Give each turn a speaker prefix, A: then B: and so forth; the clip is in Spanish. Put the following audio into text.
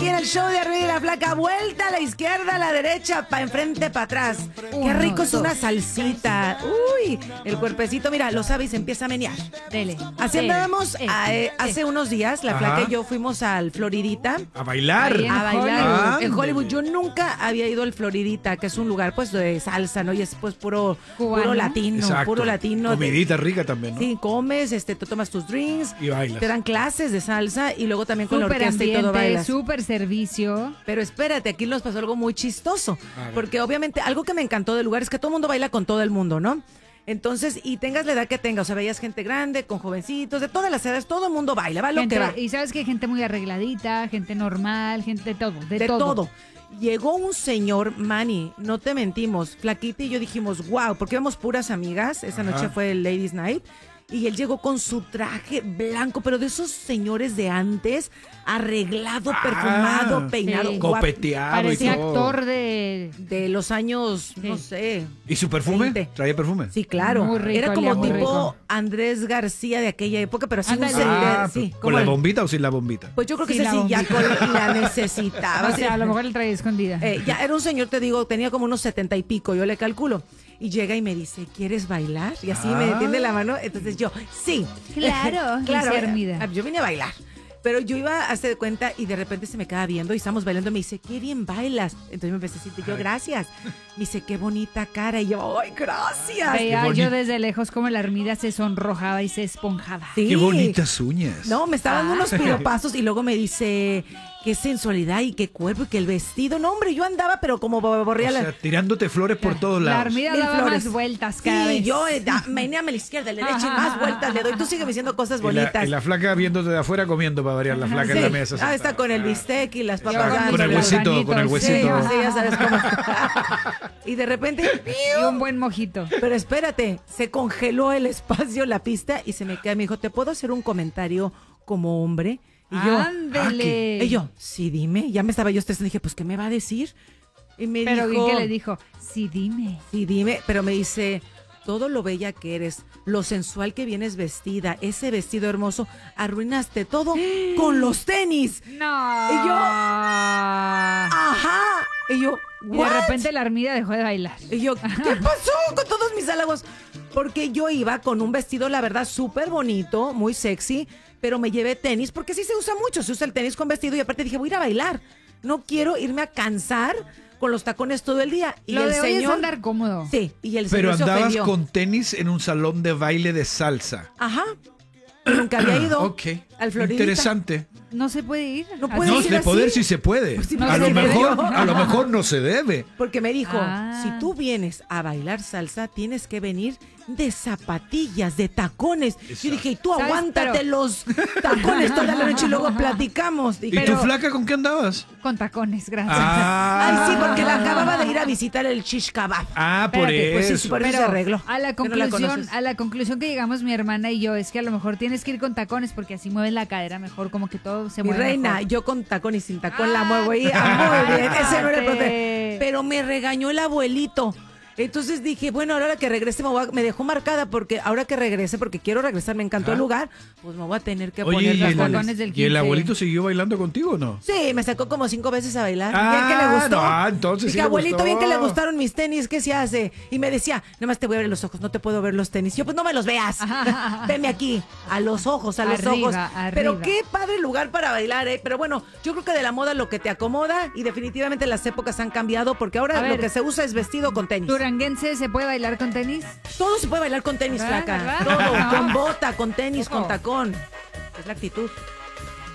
A: aquí en el show de Arriba y la Flaca. Vuelta a la izquierda, a la derecha, para enfrente, para atrás. Qué rico es una salsita. Uy, el cuerpecito, mira, lo sabe y se empieza a menear.
B: Dele.
A: Así andábamos hace unos días, la Flaca y yo fuimos al Floridita.
C: A bailar.
A: A bailar en
C: Ándale.
A: Hollywood. Yo nunca había ido al Floridita, que es un lugar pues de salsa, ¿no? Y es pues puro latino,
C: Exacto.
A: puro latino.
C: Comidita rica también, ¿no?
A: Sí, comes, te tomas tus drinks.
C: Y bailas.
A: Te dan clases de salsa y luego también con la
B: Súper
A: orquesta y todo
B: ambiente,
A: bailas.
B: súper servicio.
A: Pero espérate, aquí nos pasó algo muy chistoso.
C: A ver.
A: Porque obviamente algo que me encantó del lugar es que todo el mundo baila con todo el mundo, ¿no? Entonces, y tengas la edad que tengas, o sea, veías gente grande, con jovencitos, de todas las edades, todo el mundo baila, va lo
B: Gente-
A: que va.
B: Y sabes que hay gente muy arregladita, gente normal, gente de todo, de
A: todo. Llegó un señor, Manny, no te mentimos, Flaquita y yo dijimos, wow, porque éramos puras amigas, esa noche fue el Ladies Night, y él llegó con su traje blanco, pero de esos señores de antes, arreglado, perfumado, peinado,
B: sí.
A: guapo,
C: Copeteado y
B: Parecía
C: todo.
B: actor de...
A: los años, no sé.
C: ¿Y su perfume?
A: 20.
C: ¿Traía perfume?
A: Sí, claro.
B: Muy rico,
A: Era como
B: olía muy
A: tipo
B: rico.
A: Andrés García de aquella época, pero sí un
B: Ándale.
C: Ah,
A: sí,
C: ¿con
A: como
C: la
A: el-
C: bombita o sin la bombita?
A: Pues yo creo que
B: Sí,
A: ese
B: la
A: sí ya
B: bombita.
A: la necesitaba.
B: O sea, a lo mejor le traía escondida.
A: Ya era un señor, te digo, tenía como unos 70 y pico, yo le calculo. Y llega y me dice, ¿quieres bailar? Y así me tiende la mano. Entonces yo, sí.
B: Claro,
A: claro.
B: dice Armida.
A: Yo vine a bailar. Pero yo iba a hacer cuenta y de repente se me queda viendo y estamos bailando. Me dice, qué bien bailas. Entonces me empecé a decir, yo, gracias. Me dice, qué bonita cara. Y yo, ay, gracias.
B: Veía
C: bonito.
B: yo desde lejos como la Armida se sonrojaba y se esponjaba.
A: Sí.
C: Qué bonitas uñas.
A: No, me estaban dando unos piropazos y luego me dice, qué sensualidad y qué cuerpo y que el vestido. No, hombre, yo andaba, pero como
C: O
A: borría
C: sea, tirándote flores por todos
B: La
C: lados.
B: Armida
A: Mil
B: daba
A: flores.
B: más vueltas cada vez.
A: Sí, yo, menéame a la izquierda, a la derecha y más vueltas le doy. Tú sígueme diciendo cosas
C: Y
A: bonitas.
C: la flaca viéndote de afuera comiendo para variar la flaca
A: Sí.
C: en la mesa.
A: Ah, está con el bistec y las
B: Yo
A: papas.
B: con
C: el
B: mis
C: huesito, con el
B: organitos.
A: Sí,
C: huesito.
A: sí, ya sabes cómo. Y de repente,
B: Y un buen mojito.
A: pero espérate, se congeló el espacio, la pista, y se me queda, me dijo, ¿te puedo hacer un comentario como hombre? Y yo,
B: Ándele.
A: y yo, sí, dime. Ya me estaba yo estresando, dije, pues, ¿qué me va a decir? Y me
B: Pero
A: dijo,
B: ¿y qué le dijo? Sí, dime.
A: sí, dime, pero me dice, todo lo bella que eres, lo sensual que vienes vestida, ese vestido hermoso, arruinaste todo con los tenis.
B: No.
A: Y yo, ajá. Y yo,
B: Y de
A: "What?".
B: repente la Armida dejó de bailar.
A: Y yo, ¿qué pasó con todos mis halagos? Porque yo iba con un vestido, la verdad, súper bonito, muy sexy, pero me llevé tenis, porque sí se usa mucho, se usa el tenis con vestido y aparte dije, voy a ir a bailar. No quiero irme a cansar con los tacones todo el día. Y
B: Lo
A: el
B: de hoy es
A: señor,
B: andar cómodo.
A: sí, y el
C: Pero
A: señor se
C: andabas
A: ofendió.
C: con tenis en un salón de baile de salsa.
A: Ajá. Nunca había ido
C: Ok.
A: al Floridita.
C: Interesante.
B: No se puede ir.
A: No
B: Así.
A: puede
C: No,
A: ir
C: de
A: así.
C: poder sí se puede.
A: Pues sí,
C: a,
A: no
C: lo
A: se
C: mejor,
A: debe.
C: a lo mejor no se debe.
A: Porque me dijo,
B: Ah.
A: si tú vienes a bailar salsa, tienes que venir de zapatillas, de tacones. Yo dije, y tú
B: ¿Sabes?
A: aguántate
B: Pero-
A: los tacones toda la noche y luego platicamos. Dije,
C: ¿Y tu flaca con qué andabas?
B: Con tacones, gracias.
A: Ay, sí, porque la acababa de ir a visitar el shish kebab.
C: Ah, por
B: Espérate,
A: Pues sí,
C: eso.
A: por eso se
B: Pero
A: arregló.
B: a la
A: Que no la
B: conclusión,
A: conoces.
B: a la conclusión que llegamos mi hermana y yo es que a lo mejor tienes que ir con tacones porque así mueves la cadera mejor, como que todo se
A: Mi
B: mueve
A: reina,
B: mejor.
A: yo con tacón y sin tacón la muevo ahí. Ah, muy bien, ese no era el problema. Pero me regañó el abuelito. Entonces dije, bueno, ahora que regrese me dejó marcada porque ahora que regrese, porque quiero regresar, me encantó el lugar, pues me voy a tener que
C: Oye,
A: poner
C: ¿y
A: las
C: el,
A: tacones
B: del
C: ¿y el
B: 15?
C: abuelito siguió bailando contigo o no?
A: Sí, me sacó como 5 veces a bailar.
C: Ah,
A: Bien que le gustó.
C: no, entonces sí
A: Dije,
C: le
A: abuelito,
C: gustó.
A: bien que le gustaron mis tenis, ¿qué se hace? Y me decía, nada más te voy a ver los ojos, no te puedo ver los tenis. Yo, pues no me los veas. Veme aquí, a los ojos, a los
B: Arriba,
A: ojos.
B: arriba.
A: Pero qué padre lugar para bailar, ¿eh? Pero bueno, yo creo que de la moda lo que te acomoda y definitivamente las épocas han cambiado porque ahora
B: A
A: lo
B: ver,
A: que se usa es vestido con tenis.
B: Duranguense, ¿se puede bailar con tenis?
A: Todo se puede bailar con tenis,
B: ¿Verdad?
A: flaca.
B: ¿Verdad?
A: Todo, con bota, con tenis,
B: Ojo.
A: con tacón. Es la actitud.